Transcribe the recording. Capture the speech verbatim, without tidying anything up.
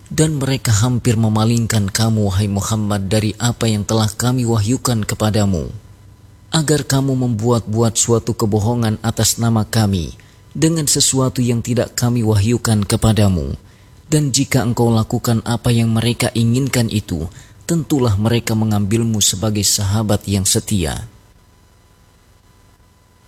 Dan mereka hampir memalingkan kamu, wahai Muhammad, dari apa yang telah kami wahyukan kepadamu, agar kamu membuat-buat suatu kebohongan atas nama kami dengan sesuatu yang tidak kami wahyukan kepadamu. Dan jika engkau lakukan apa yang mereka inginkan itu, tentulah mereka mengambilmu sebagai sahabat yang setia.